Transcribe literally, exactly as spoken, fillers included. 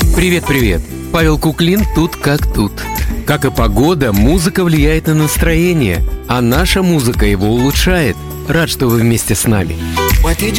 Привет-привет! Павел Куклин тут как тут. Как и погода, музыка влияет на настроение, а наша музыка его улучшает. Рад, что вы вместе с нами. What did